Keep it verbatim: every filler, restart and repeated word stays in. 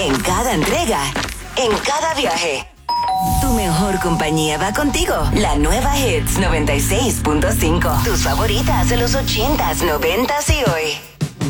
En cada entrega, en cada viaje. Tu mejor compañía va contigo. La nueva Hits noventa y seis punto cinco. Tus favoritas de los ochentas, noventas y hoy.